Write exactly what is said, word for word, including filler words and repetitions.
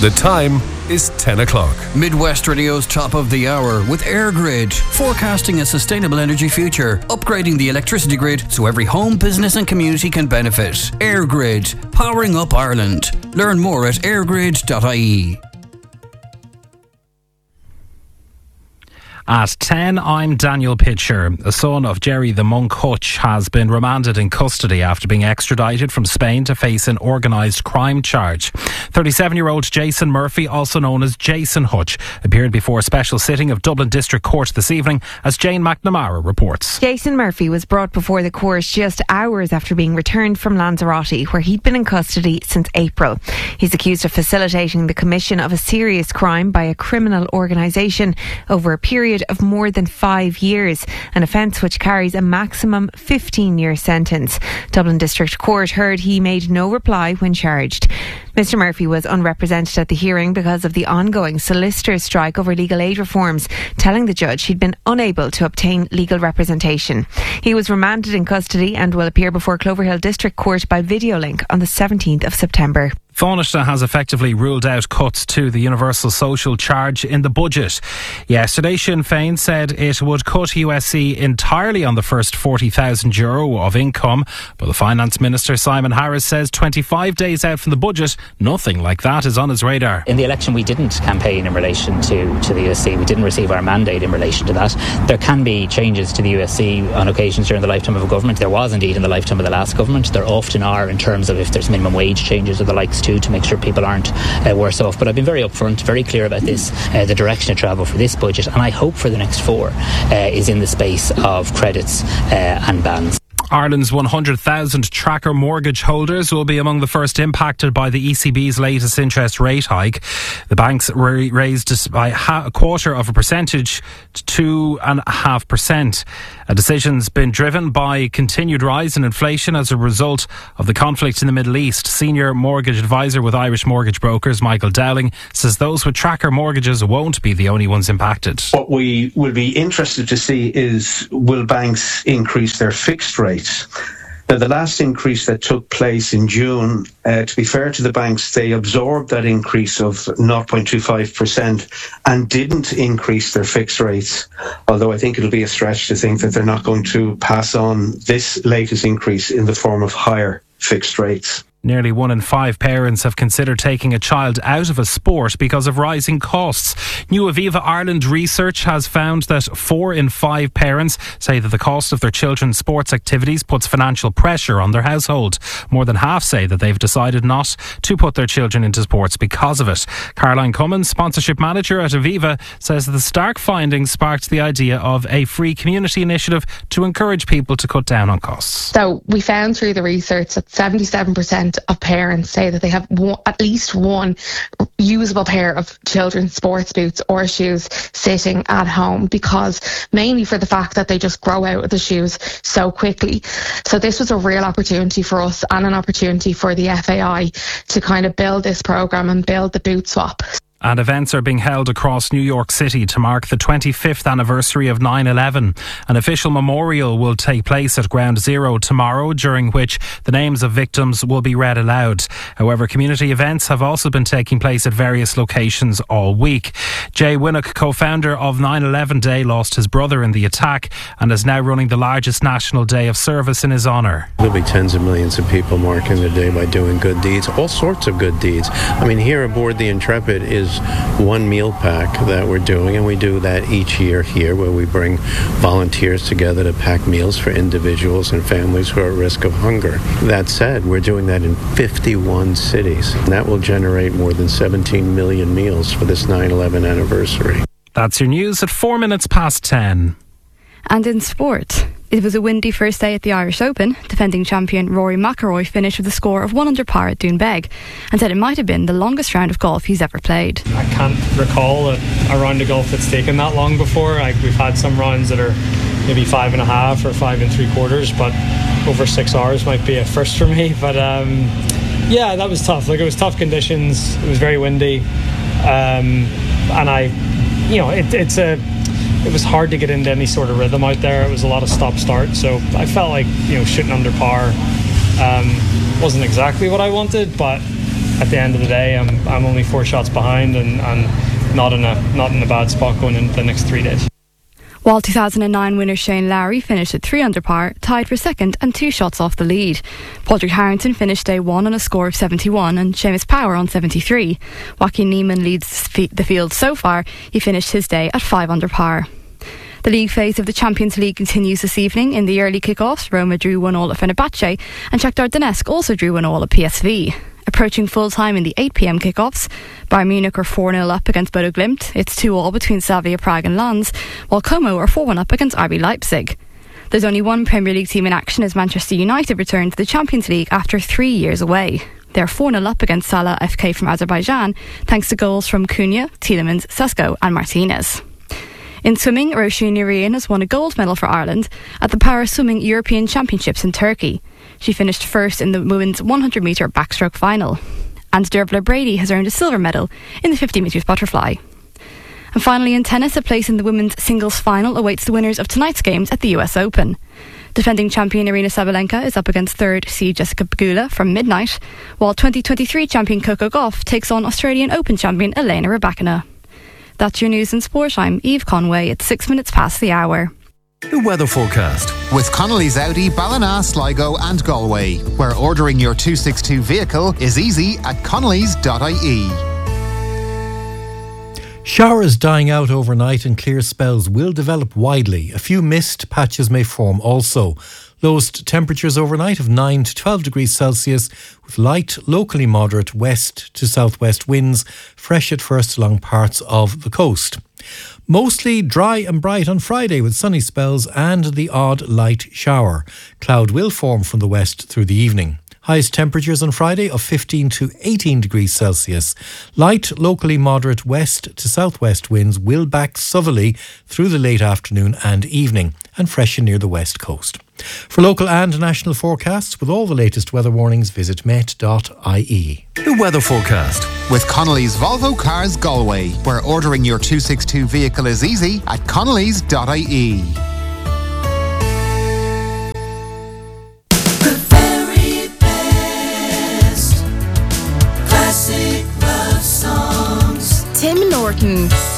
The time is ten o'clock. Midwest Radio's top of the hour with EirGrid, forecasting a sustainable energy future, upgrading the electricity grid so every home, business and community can benefit. EirGrid, powering up Ireland. Learn more at airgrid dot I E. At ten, I'm Daniel Pitcher. A son of Jerry the Monk Hutch has been remanded in custody after being extradited from Spain to face an organised crime charge. thirty-seven-year-old Jason Murphy, also known as Jason Hutch, appeared before a special sitting of Dublin District Court this evening, as Jane McNamara reports. Jason Murphy was brought before the court just hours after being returned from Lanzarote, where he'd been in custody since April. He's accused of facilitating the commission of a serious crime by a criminal organisation over a period of more than five years, an offence which carries a maximum fifteen-year sentence. Dublin District Court heard he made no reply when charged. Mr Murphy was unrepresented at the hearing because of the ongoing solicitors' strike over legal aid reforms, telling the judge he'd been unable to obtain legal representation. He was remanded in custody and will appear before Cloverhill District Court by video link on the seventeenth of September. Taoiseach has effectively ruled out cuts to the universal social charge in the budget. Yesterday, Sinn Féin said it would cut U S C entirely on the first forty thousand euro of income, but the Finance Minister Simon Harris says twenty-five days out from the budget, nothing like that is on his radar. In the election, we didn't campaign in relation to, to the U S C. We didn't receive our mandate in relation to that. There can be changes to the U S C on occasions during the lifetime of a government. There was indeed in the lifetime of the last government. There often are in terms of if there's minimum wage changes or the likes too, to make sure people aren't uh, worse off. But I've been very upfront, very clear about this, uh, the direction of travel for this budget, and I hope for the next four uh, is in the space of credits uh, and bans. Ireland's one hundred thousand tracker mortgage holders will be among the first impacted by the E C B's latest interest rate hike. The banks ra- raised by a quarter of a percentage to two and a half percent. A decision's been driven by continued rise in inflation as a result of the conflict in the Middle East. Senior mortgage advisor with Irish Mortgage Brokers, Michael Dowling, says those with tracker mortgages won't be the only ones impacted. What we will be interested to see is, will banks increase their fixed rates? Now, the last increase that took place in June, uh, to be fair to the banks, they absorbed that increase of zero point two five percent and didn't increase their fixed rates, although I think it'll be a stretch to think that they're not going to pass on this latest increase in the form of higher fixed rates. Nearly one in five parents have considered taking a child out of a sport because of rising costs. New Aviva Ireland research has found that four in five parents say that the cost of their children's sports activities puts financial pressure on their household. More than half say that they've decided not to put their children into sports because of it. Caroline Cummins, sponsorship manager at Aviva, says that the stark findings sparked the idea of a free community initiative to encourage people to cut down on costs. So we found through the research that seventy-seven percent of parents say that they have one, at least one usable pair of children's sports boots or shoes sitting at home, because mainly for the fact that they just grow out of the shoes so quickly. So this was a real opportunity for us and an opportunity for the F A I to kind of build this programme and build the boot swap. And events are being held across New York City to mark the twenty-fifth anniversary of nine eleven. An official memorial will take place at Ground Zero tomorrow, during which the names of victims will be read aloud. However, community events have also been taking place at various locations all week. Jay Winnock, co-founder of nine eleven Day, lost his brother in the attack and is now running the largest national day of service in his honour. There'll be tens of millions of people marking the day by doing good deeds, all sorts of good deeds. I mean, here aboard the Intrepid is one meal pack that we're doing, and we do that each year here, where we bring volunteers together to pack meals for individuals and families who are at risk of hunger. That said, we're doing that in fifty-one cities, and that will generate more than seventeen million meals for this nine eleven anniversary. That's your news at four minutes past ten. And in sport, it was a windy first day at the Irish Open. Defending champion Rory McIlroy finished with a score of one under par at Doonbeg and said it might have been the longest round of golf he's ever played. I can't recall a, a round of golf that's taken that long before. Like, we've had some rounds that are maybe five and a half or five and three quarters, but over six hours might be a first for me. But um, yeah, that was tough. Like, it was tough conditions. It was very windy, um, and I, you know, it, it's a. It was hard to get into any sort of rhythm out there. It was a lot of stop-start, so I felt like, you know, shooting under par um, wasn't exactly what I wanted, but at the end of the day, I'm I'm only four shots behind and, and not in a not in a bad spot going into the next three days. While two thousand nine winner Shane Lowry finished at three under par, tied for second and two shots off the lead. Padraig Harrington finished day one on a score of seventy-one and Seamus Power on seventy-three. Joaquin Niemann leads the field so far. He finished his day at five under par. The league phase of the Champions League continues this evening. In the early kick-offs, Roma drew one all at Fenerbahce and Shakhtar Donetsk also drew one all at P S V. Approaching full-time in the eight p.m. kick-offs, Bayern Munich are four nil up against Bodo Glimt. It's two all between Slavia Prague and Lens, while Como are four one up against R B Leipzig. There's only one Premier League team in action as Manchester United return to the Champions League after three years away. They're four nil up against Salah F K from Azerbaijan, thanks to goals from Cunha, Tielemans, Sesko and Martinez. In swimming, Roisin Urian has won a gold medal for Ireland at the Para Swimming European Championships in Turkey. She finished first in the women's one hundred metre backstroke final. And Dervla Brady has earned a silver medal in the fifty metres butterfly. And finally in tennis, a place in the women's singles final awaits the winners of tonight's games at the U S Open. Defending champion Irina Sabalenka is up against third seed Jessica Pegula from midnight, while twenty twenty-three champion Coco Gauff takes on Australian Open champion Elena Rybakina. That's your news and sport. I'm Eve Conway. It's six minutes past the hour. The weather forecast with Connolly's Audi, Ballina, Sligo and Galway, where ordering your two sixty-two vehicle is easy at connellys dot I E. Showers dying out overnight and clear spells will develop widely. A few mist patches may form also. Lowest temperatures overnight of nine to twelve degrees Celsius with light, locally moderate west to southwest winds, fresh at first along parts of the coast. Mostly dry and bright on Friday with sunny spells and the odd light shower. Cloud will form from the west through the evening. Highest temperatures on Friday of fifteen to eighteen degrees Celsius. Light, locally moderate west to southwest winds will back southerly through the late afternoon and evening and freshen near the west coast. For local and national forecasts with all the latest weather warnings, visit met dot I E. The weather forecast with Connolly's Volvo Cars Galway, where ordering your two sixty-two vehicle is easy at connellys dot I E. The very best classic love songs. Tim Norton.